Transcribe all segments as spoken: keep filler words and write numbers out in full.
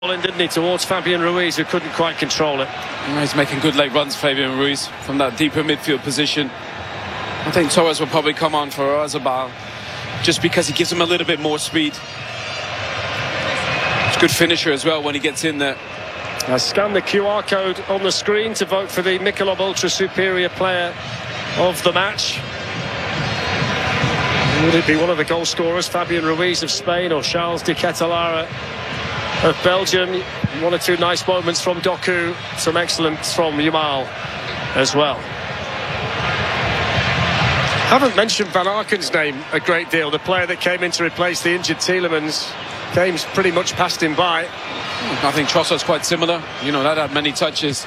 Didn't he, towards Fabian Ruiz, who couldn't quite control it. He's making good late runs, Fabian Ruiz, from that deeper midfield position. I think Torres will probably come on for Oyarzabal just because he gives him a little bit more speed. It's a good finisher as well when he gets in there. Now scan the Q R code on the screen to vote for the Michelob Ultra Superior Player of the match. Would it be one of the goal scorers, Fabian Ruiz of Spain, or Charles de Ketelaere of Belgium? One or two nice moments from Doku, some excellence from Yamal as well. Haven't mentioned Van Aken's name a great deal, the player that came in to replace the injured Tielemans. Game's pretty much passed him by. I think Trossard's quite similar. You know, that had many touches.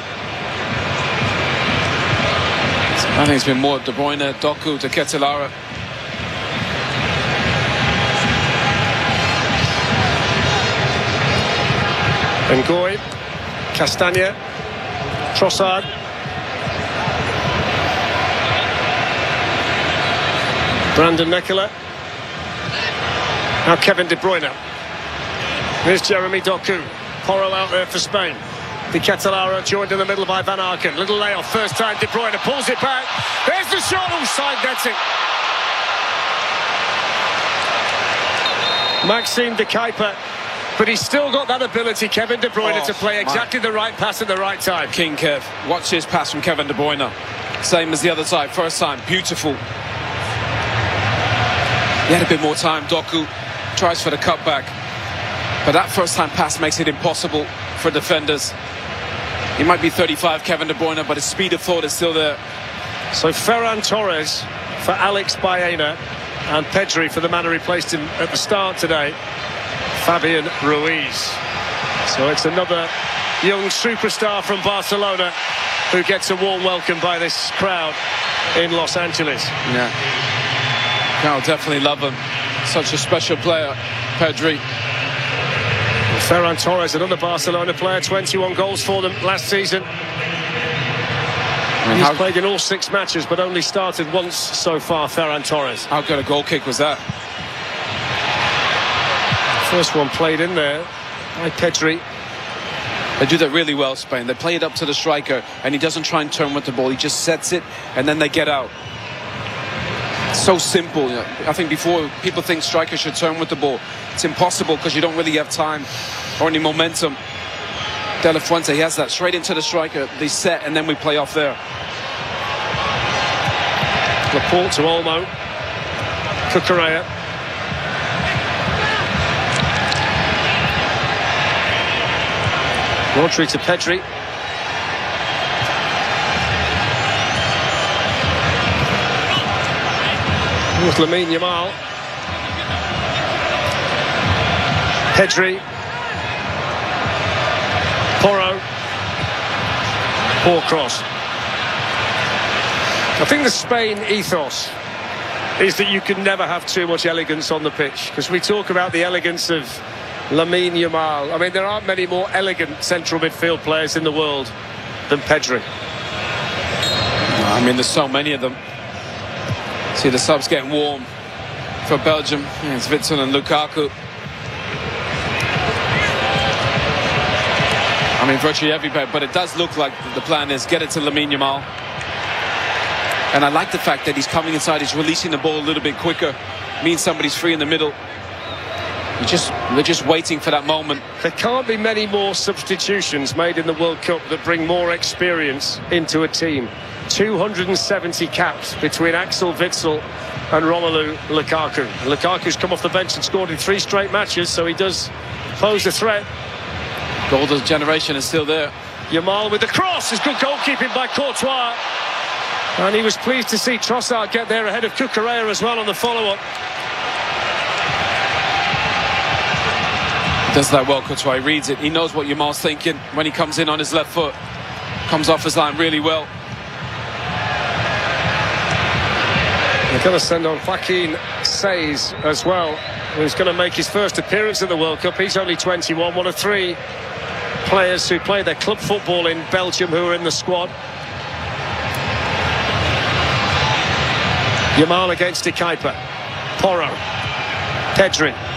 I think it's been more De Bruyne, Doku, de Ketelaere. Ngoy, Castagne, Trossard. Brandon Nekola. Now Kevin De Bruyne. Here's Jeremy Doku. Porro out there for Spain. De Ketelaere joined in the middle by Van Aken. Little layoff, first time De Bruyne pulls it back. There's the shot, side netting. Maxime de Kuiper. But he's still got that ability, Kevin De Bruyne, oh, to play exactly my. the right pass at the right time. King Kev. Watch this pass from Kevin De Bruyne. Same as the other side, first time. Beautiful. He had a bit more time. Doku tries for the cutback. But that first time pass makes it impossible for defenders. He might be thirty-five, Kevin De Bruyne, but his speed of thought is still there. So Ferran Torres for Alex Baena, and Pedri for the man who replaced him at the start today, Fabian Ruiz. So it's another young superstar from Barcelona who gets a warm welcome by this crowd in Los Angeles. Yeah, I'll definitely love him. Such a special player, Pedri. Ferran Torres, another Barcelona player, twenty-one goals for them last season. I mean, He's how... played in all six matches, but only started once so far, Ferran Torres. How good a goal kick was that? First one played in there by Pedri. They do that really well, Spain. They play it up to the striker, and he doesn't try and turn with the ball. He just sets it, and then they get out. It's so simple. I think before, people think strikers should turn with the ball. It's impossible because you don't really have time or any momentum. De La Fuente, he has that straight into the striker. They set, and then we play off there. Laporte to Olmo. Cucurella. Rodri to Pedri. With Lamine Yamal. Pedri. Porro. Poor cross. I think the Spain ethos is that you can never have too much elegance on the pitch, because we talk about the elegance of Lamine Yamal. I mean, there aren't many more elegant central midfield players in the world than Pedri. I mean, there's so many of them. See the subs getting warm for Belgium. Yeah, it's Witsel and Lukaku. I mean, virtually everybody, but it does look like the plan is get it to Lamine Yamal. And I like the fact that he's coming inside, he's releasing the ball a little bit quicker. Means somebody's free in the middle. You're just, they're just waiting for that moment. There can't be many more substitutions made in the World Cup that bring more experience into a team. two hundred seventy caps between Axel Witsel and Romelu Lukaku. Lukaku's come off the bench and scored in three straight matches, so he does pose a threat. Golden generation is still there. Yamal with the cross. Is good goalkeeping by Courtois. And he was pleased to see Trossard get there ahead of Cucurella as well on the follow-up. Does that well, Courtois. He reads it. He knows what Yamal's thinking when he comes in on his left foot. Comes off his line really well. They're going to send on Joaquin Saiz as well, who's going to make his first appearance at the World Cup. He's only twenty-one, one of three players who play their club football in Belgium who are in the squad. Yamal against De Kuiper. Porro. Pedri.